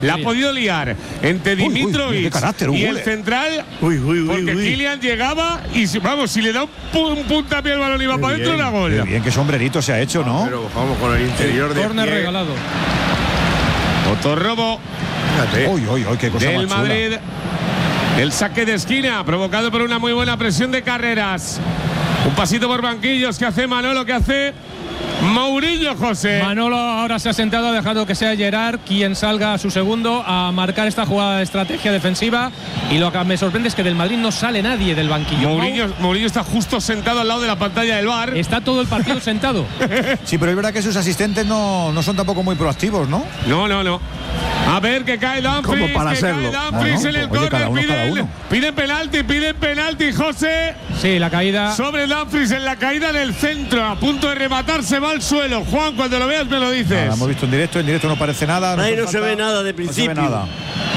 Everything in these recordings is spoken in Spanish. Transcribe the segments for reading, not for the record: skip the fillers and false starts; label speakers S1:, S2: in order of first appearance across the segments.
S1: La ha podido liar entre Dimitrovic y el
S2: Hugo,
S1: central, porque Kylian llegaba y, vamos, si le da un puntapié al balón y va para adentro, era gol.
S2: Qué bien, qué sombrerito se ha hecho, ¿no?
S3: Pero vamos con el interior de
S4: córner regalado.
S1: Otro robo
S2: qué cosa
S1: del
S2: más chula.
S1: Madrid. El saque de esquina provocado por una muy buena presión de Carreras. Un pasito por banquillos que hace Manolo, que hace Mourinho, José.
S4: Manolo ahora se ha sentado, ha dejado que sea Gerard quien salga a su segundo a marcar esta jugada de estrategia defensiva. Y lo que me sorprende es que del Madrid no sale nadie del banquillo.
S1: Mourinho está justo sentado al lado de la pantalla del VAR.
S4: Está todo el partido sentado.
S2: Sí, pero es verdad que sus asistentes no son tampoco muy proactivos, ¿no?
S1: No. A ver, que cae Dumfries.
S3: Como para serlo.
S1: Cae Dumfries en el córner. Piden penalti, José.
S4: Sí, la caída.
S1: Sobre Dumfries en la caída del centro. A punto de rematar, se va al suelo. Juan, cuando lo veas me lo dices.
S2: Nada, hemos visto en directo no parece nada.
S5: Ahí no se ve nada de principio.
S2: No se ve nada.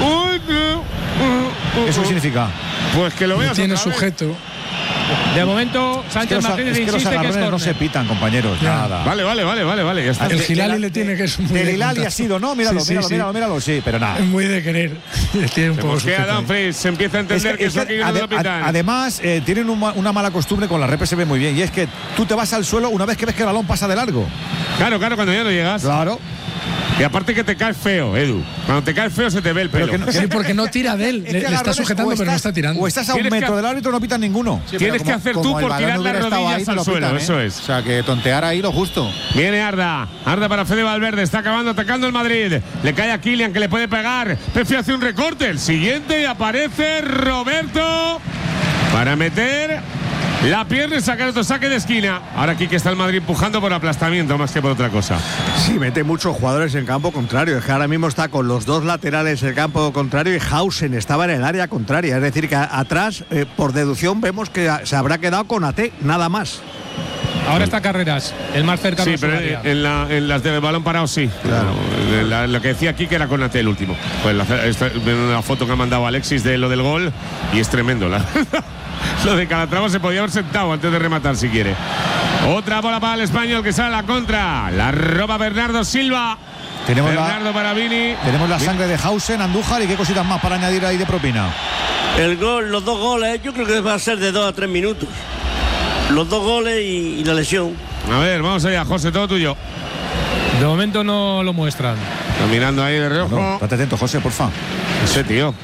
S2: ¿Eso qué significa?
S1: Pues que lo veas.
S6: Tiene sujeto.
S4: De momento, Sánchez Martínez insiste
S2: los agarrones
S4: que es
S2: no se pitan, compañeros.
S6: Ya.
S2: Nada.
S1: Vale. Ya está.
S6: El Hilali le tiene que es muy
S2: El
S6: de
S2: Hilali
S6: contar.
S2: ha sido, ¿no? Míralo, sí, pero nada.
S6: Es muy de querer. Tiene un poco
S1: Queda
S6: sujeto.
S1: Dumfries, se empieza a entender que eso aquí no lo pitan.
S2: Además, tienen una mala costumbre, con la repre se ve muy bien, y es que tú te vas al suelo una vez que ves que el balón pasa de largo.
S1: Claro, cuando ya no llegas.
S2: Claro.
S1: Y aparte que te caes feo, Edu. Cuando te caes feo se te ve el pelo.
S6: Sí, porque no tira de él. Le está sujetando, pero no está tirando.
S2: O estás a un metro del árbitro, no pitan ninguno.
S3: Sí,
S1: tienes que hacer tú por tirar las rodillas al suelo, eso es.
S3: O sea, que tontear ahí lo justo.
S1: Viene Arda para Fede Valverde, está atacando el Madrid. Le cae a Kylian, que le puede pegar. Pepe hace un recorte, el siguiente, y aparece Roberto para meter la pierna y sacar otro saque de esquina. Ahora aquí que está el Madrid empujando por aplastamiento más que por otra cosa.
S3: Sí, mete muchos jugadores en campo contrario. Es que ahora mismo está con los dos laterales en campo contrario y Hausen estaba en el área contraria. Es decir, que atrás, por deducción, vemos que se habrá quedado con AT, nada más.
S4: Ahora está Carreras, el más cercano.
S1: Sí, pero en las de balón parado sí. Claro. Lo que decía aquí que era con AT el último. Pues la foto que ha mandado Alexis de lo del gol y es tremendo. Lo de Calatrava se podía haber sentado antes de rematar si quiere. Otra bola para el español que sale a la contra. La roba Bernardo Silva. Bernardo para Vini.
S2: Tenemos la sangre de Hausen, Andújar y qué cositas más para añadir ahí de propina.
S5: El gol, los dos goles, yo creo que va a ser de 2 a 3 minutos. Los dos goles y la lesión.
S1: A ver, vamos allá, José, todo tuyo.
S4: De momento no lo muestran.
S1: Está mirando ahí de reojo.
S2: No, estate atento, José, porfa.
S1: Ese tío.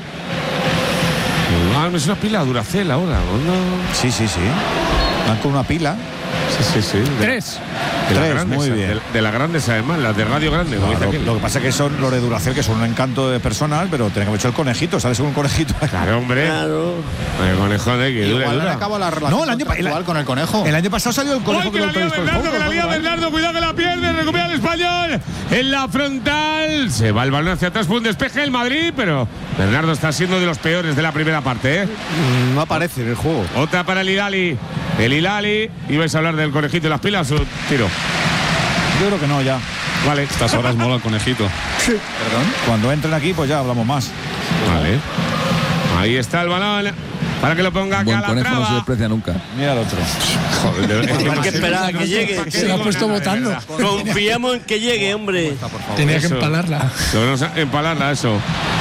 S1: Es una pila Duracell ahora, ¿no?
S2: Sí. Van con una pila.
S1: Sí.
S4: Tres,
S2: muy bien.
S1: De las grandes, además, las de radio grande.
S2: Claro, lo que pasa es que son los de Duracell, que son un encanto de personal, pero tenemos que haber hecho el conejito, ¿sabes? Un conejito.
S1: Claro, hombre.
S5: Claro.
S1: El conejo de que dura.
S3: Acaba la relación contractual con el conejo.
S2: El año pasado salió el conejo.
S1: Que la lía Bernardo, cuidado que la pierde, recupera el español. En la frontal. Se va el balón hacia atrás, fue un despeje el Madrid, pero Bernardo está siendo de los peores de la primera parte, ¿eh?
S3: No aparece en el juego.
S1: Otra para el Hilali. El Hilali. ¿Ibais a hablar del conejito y las pilas o tiro?
S2: Yo creo que no, ya.
S1: Vale.
S7: Estas horas mola el conejito.
S2: Sí. ¿Perdón? Cuando entren aquí, pues ya hablamos más.
S1: Vale. Ahí está el balón. Para que lo ponga
S7: Buen conejo no se
S1: Calatrava.
S7: desprecia nunca.
S2: Mira el otro.
S5: Hay que esperar a que llegue.
S6: Se lo ha puesto votando.
S5: Confiamos en que llegue, hombre.
S6: Tenía que empalarla.
S1: Empalarla, eso.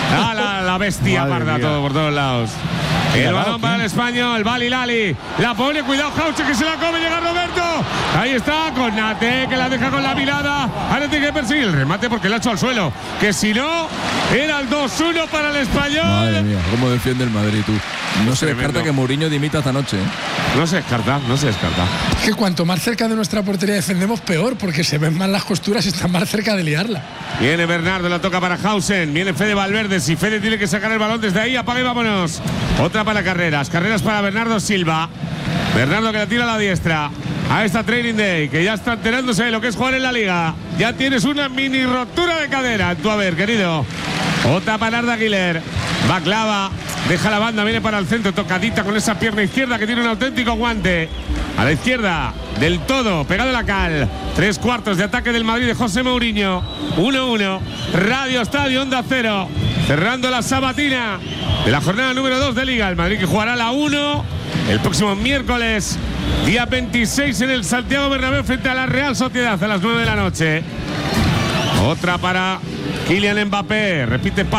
S1: La bestia parda todo por todos lados. El balón para el español, va Hilali, la pone, cuidado Hauche que se la come, llega Roberto. Ahí está, con Nate que la deja con la mirada. Ahora tiene que perseguir el remate porque la ha hecho al suelo. Que si no, era el 2-1 para el español.
S7: Madre mía, cómo defiende el Madrid, tú. No se
S1: Tremendo.
S7: descarta que Mourinho dimita esta noche.
S1: No se descarta.
S6: Es que cuanto más cerca de nuestra portería defendemos, peor, porque se ven más las costuras y están más cerca de liarla.
S1: Viene Bernardo, la toca para Hausen. Viene Fede Valverde. Si Fede tiene que sacar el balón desde ahí, apaga y vámonos. Otra para Carreras para Bernardo Silva. Bernardo que la tira a la diestra. A esta Training Day, que ya está enterándose de lo que es jugar en la Liga. Ya tienes una mini rotura de cadera. Tú a ver, querido. Otra para Arda Güler. Va clava. Deja la banda, viene para el centro. Tocadita con esa pierna izquierda que tiene un auténtico guante. A la izquierda, del todo, pegado a la cal. 3/4 de ataque del Madrid de José Mourinho. 1-1. Radio Estadio Onda Cero. Cerrando la sabatina de la jornada número 2 de Liga. El Madrid que jugará la 1 el próximo miércoles, día 26 en el Santiago Bernabéu frente a la Real Sociedad a las 9 de la noche. Otra para Kylian Mbappé repite